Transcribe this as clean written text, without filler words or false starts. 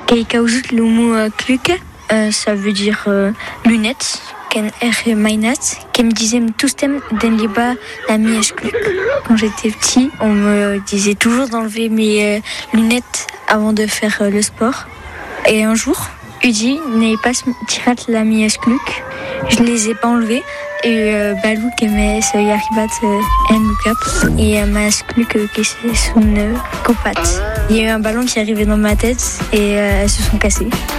Kaikaouzut le mot kluk, ça veut dire lunettes. Ken mainat, qui me disait tous thèmes den liba la mièche kluk. Quand j'étais petit, on me disait toujours d'enlever mes lunettes avant de faire le sport. Et un jour, Udi n'est pas tirat la mièche kluk. Je les ai pas enlevées. Et Balou qui met ce yaribat en look-up et ma kluk qui c'est son copat. Il y a eu un ballon qui est arrivé dans ma tête et elles se sont cassées.